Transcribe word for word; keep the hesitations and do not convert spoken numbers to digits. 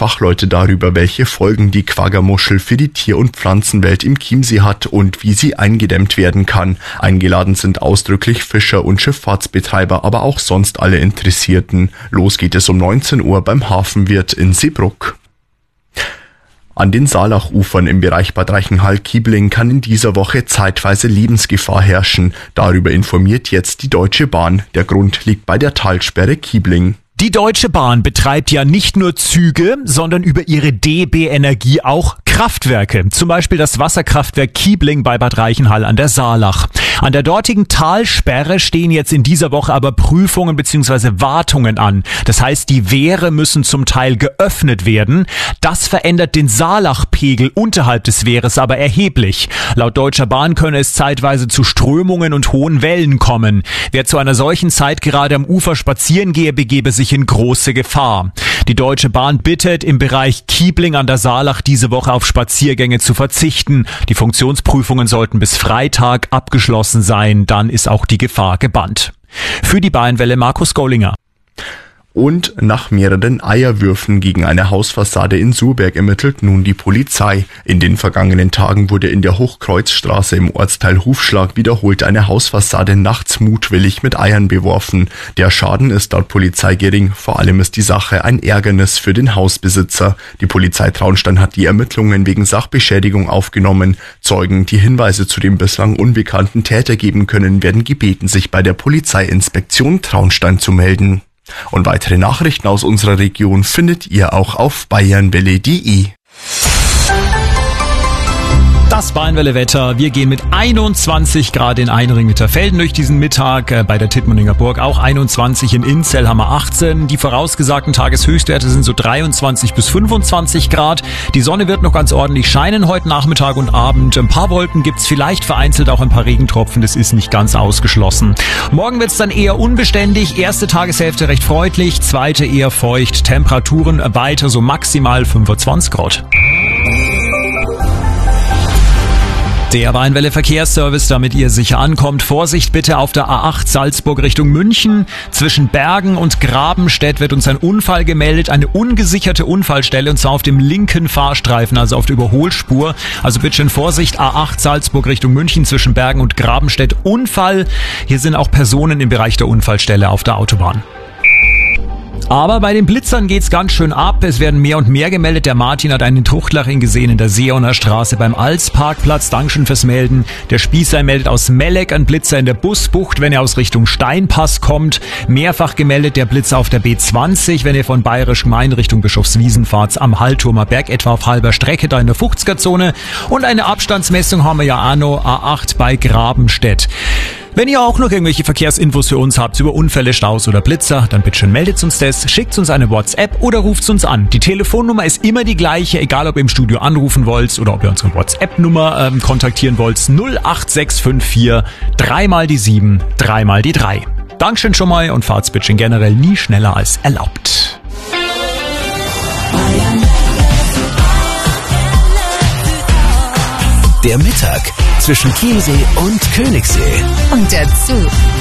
Fachleute darüber, welche Folgen die Quagga-Muschel für die Tier- und Pflanzenwelt im Chiemsee hat und wie sie eingedämmt werden kann. Eingeladen sind ausdrücklich Fischer und Schifffahrtsbetreiber, aber auch sonst alle Interessierten. Los geht es um neunzehn Uhr beim Hafenwirt in Seebrugg. An den Saalachufern im Bereich Bad Reichenhall-Kiebling kann in dieser Woche zeitweise Lebensgefahr herrschen. Darüber informiert jetzt die Deutsche Bahn. Der Grund liegt bei der Talsperre Kiebling. Die Deutsche Bahn betreibt ja nicht nur Züge, sondern über ihre D B Energie auch Kraftwerke. Zum Beispiel das Wasserkraftwerk Kiebling bei Bad Reichenhall an der Saalach. An der dortigen Talsperre stehen jetzt in dieser Woche aber Prüfungen bzw. Wartungen an. Das heißt, die Wehre müssen zum Teil geöffnet werden. Das verändert den Saalachpegel unterhalb des Wehres aber erheblich. Laut Deutscher Bahn könne es zeitweise zu Strömungen und hohen Wellen kommen. Wer zu einer solchen Zeit gerade am Ufer spazieren gehe, begebe sich in große Gefahr. Die Deutsche Bahn bittet, im Bereich Kiebling an der Saalach diese Woche auf Spaziergänge zu verzichten. Die Funktionsprüfungen sollten bis Freitag abgeschlossen sein, dann ist auch die Gefahr gebannt. Für die Bayernwelle Markus Gollinger. Und nach mehreren Eierwürfen gegen eine Hausfassade in Surberg ermittelt nun die Polizei. In den vergangenen Tagen wurde in der Hochkreuzstraße im Ortsteil Hufschlag wiederholt eine Hausfassade nachts mutwillig mit Eiern beworfen. Der Schaden ist laut Polizei gering, vor allem ist die Sache ein Ärgernis für den Hausbesitzer. Die Polizei Traunstein hat die Ermittlungen wegen Sachbeschädigung aufgenommen. Zeugen, die Hinweise zu dem bislang unbekannten Täter geben können, werden gebeten, sich bei der Polizeiinspektion Traunstein zu melden. Und weitere Nachrichten aus unserer Region findet ihr auch auf bayernwelle punkt de. Das Bayernwelle-Wetter. Wir gehen mit einundzwanzig Grad in Einring-Mitterfelden durch diesen Mittag. Bei der Tittmoninger Burg auch einundzwanzig, in Inzell haben wir achtzehn. Die vorausgesagten Tageshöchstwerte sind so dreiundzwanzig bis fünfundzwanzig Grad. Die Sonne wird noch ganz ordentlich scheinen heute Nachmittag und Abend. Ein paar Wolken gibt's, vielleicht vereinzelt auch ein paar Regentropfen. Das ist nicht ganz ausgeschlossen. Morgen wird's dann eher unbeständig. Erste Tageshälfte recht freundlich, zweite eher feucht. Temperaturen weiter so maximal fünfundzwanzig Grad. Der Bayernwelle Verkehrsservice, damit ihr sicher ankommt. Vorsicht bitte auf der A acht Salzburg Richtung München. Zwischen Bergen und Grabenstedt wird uns ein Unfall gemeldet, eine ungesicherte Unfallstelle, und zwar auf dem linken Fahrstreifen, also auf der Überholspur. Also bitte schön Vorsicht, A acht Salzburg Richtung München zwischen Bergen und Grabenstedt. Unfall. Hier sind auch Personen im Bereich der Unfallstelle auf der Autobahn. Aber bei den Blitzern geht's ganz schön ab. Es werden mehr und mehr gemeldet. Der Martin hat einen Truchtlaching gesehen in der Seeoner Straße beim Alsparkplatz. Dankeschön fürs Melden. Der Spießer meldet aus Melleck einen Blitzer in der Busbucht, wenn er aus Richtung Steinpass kommt. Mehrfach gemeldet der Blitzer auf der B zwanzig, wenn ihr von Bayerisch Gmein Richtung Bischofswiesen fahrt, am Hallturmer Berg etwa auf halber Strecke, da in der fünfziger-Zone. Und eine Abstandsmessung haben wir ja auch noch, A acht bei Grabenstedt. Wenn ihr auch noch irgendwelche Verkehrsinfos für uns habt über Unfälle, Staus oder Blitzer, dann bitte schön meldet uns das, schickt uns eine WhatsApp oder ruft uns an. Die Telefonnummer ist immer die gleiche, egal ob ihr im Studio anrufen wollt oder ob ihr unsere WhatsApp-Nummer ähm, kontaktieren wollt. null acht sechs fünf vier, dreimal die sieben, dreimal die drei. Dankeschön schon mal und fahrt's bitte generell nie schneller als erlaubt. Der Mittag zwischen Chiemsee und Königssee. Und dazu